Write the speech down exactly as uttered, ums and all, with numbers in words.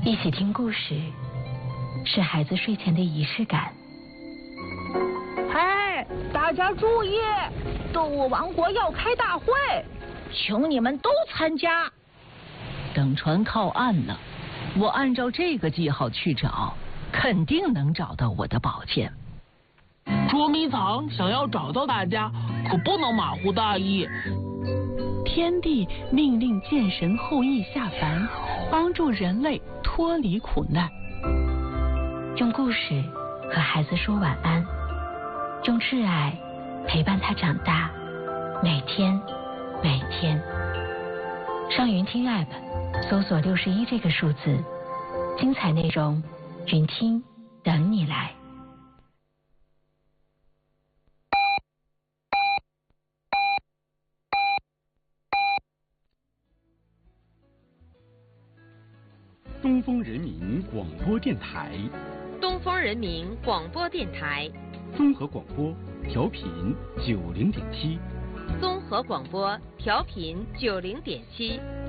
一起听故事，是孩子睡前的仪式感。 哎，大家注意，动物王国要开大会，请你们都参加。 等船靠岸了，我按照这个记号去找，肯定能找到我的宝剑。 捉迷藏想要找到大家，可不能马虎大意。 天帝命令剑神后羿下凡，帮助人类脱离苦难。 用故事和孩子说晚安，用挚爱陪伴他长大，每天每天。上云听 App 搜索六十一这个数字，精彩内容云听等你来。 东风人民广播电台， 东风人民广播电台， 综合广播，调频九零点七， 综合广播调频九零点七。